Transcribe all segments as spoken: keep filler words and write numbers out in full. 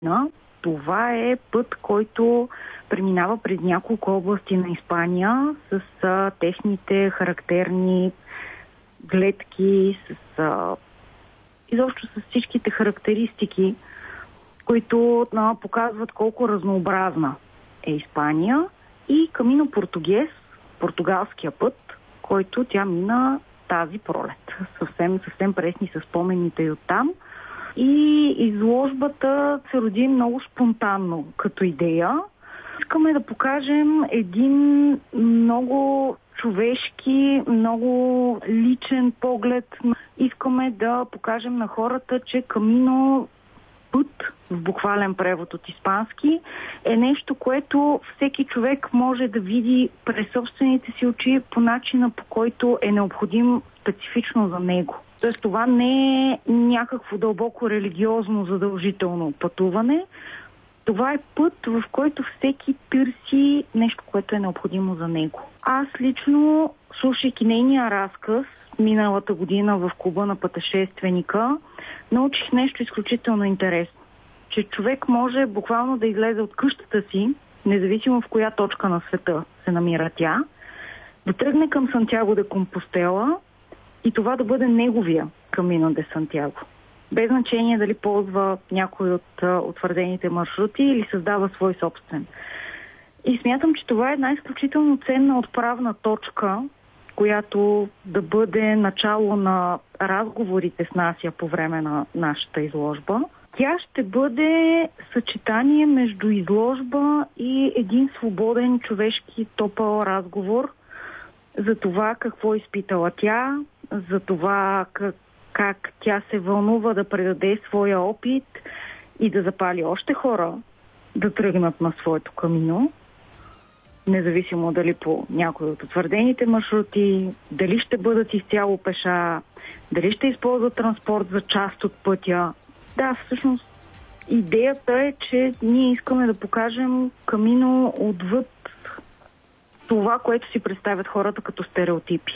Това е път, който преминава през няколко области на Испания с а, техните характерни гледки, с а, изобщо с всичките характеристики, които а, показват колко разнообразна е Испания, и Камино Португес, португалския път, който тя мина тази пролет. Съвсем, съвсем пресни са спомените и оттам. И изложбата се роди много спонтанно като идея. Искаме да покажем един много човешки, много личен поглед. Искаме да покажем на хората, че Камино, път, в буквален превод от испански, е нещо, което всеки човек може да види през собствените си очи по начина, по който е необходим специфично за него. Тоест това не е някакво дълбоко религиозно задължително пътуване. Това е път, в който всеки търси нещо, което е необходимо за него. Аз лично, слушайки нейния разказ миналата година в клуба на пътешественика, научих нещо изключително интересно. Че човек може буквално да излезе от къщата си, независимо в коя точка на света се намира тя, да тръгне към Сантяго де Компостела и това да бъде неговия Камино де Сантяго. Без значение дали ползва някой от утвърдените маршрути или създава свой собствен. И смятам, че това е една изключително ценна отправна точка, която да бъде начало на разговорите с Насия по време на нашата изложба. Тя ще бъде съчетание между изложба и един свободен човешки топъл разговор за това какво е изпитала тя, за това как, как тя се вълнува да предаде своя опит и да запали още хора да тръгнат на своето камино, независимо дали по някои от утвърдените маршрути, дали ще бъдат изцяло пеша, дали ще използват транспорт за част от пътя. Да, всъщност идеята е, че ние искаме да покажем Камино отвъд това, което си представят хората като стереотипи.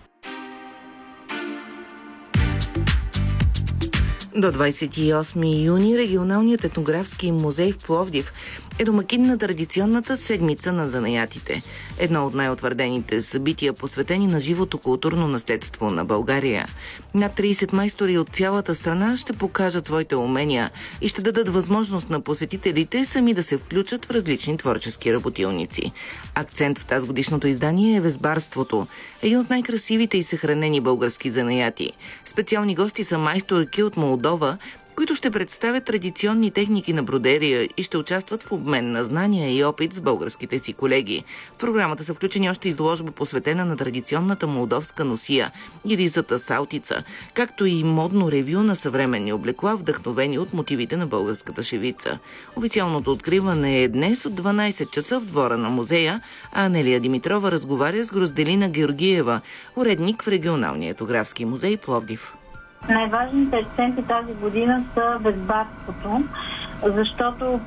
До двадесет и осми юни регионалният етнографски музей в Пловдив е домакин на традиционната седмица на занаятите. Едно от най-утвърдените събития, посветени на живото културно наследство на България. Над тридесет майстори от цялата страна ще покажат своите умения и ще дадат възможност на посетителите сами да се включат в различни творчески работилници. Акцент в тази годишното издание е везбарството, един от най-красивите и съхранени български занаяти. Специални гости са майсторки от Молдова, които ще представят традиционни техники на бродерия и ще участват в обмен на знания и опит с българските си колеги. В програмата са включени още изложба, посветена на традиционната молдовска носия и ризата салтица, както и модно ревю на съвременни облекла, вдъхновени от мотивите на българската шевица. Официалното откриване е днес от дванадесет часа в двора на музея, а Анелия Димитрова разговаря с Грозделина Георгиева, уредник в регионалния етнографски музей Пловдив. Най-важните акценти тази година са везбарството, защото